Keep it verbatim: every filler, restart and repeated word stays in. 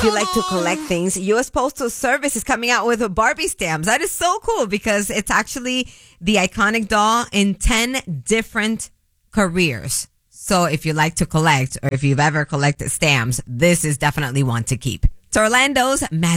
you like to collect things, U S Postal Service is coming out with Barbie stamps. That is so cool because it's actually the iconic doll in ten different careers. So if you like to collect or if you've ever collected stamps, this is definitely one to keep. It's Orlando's Magic.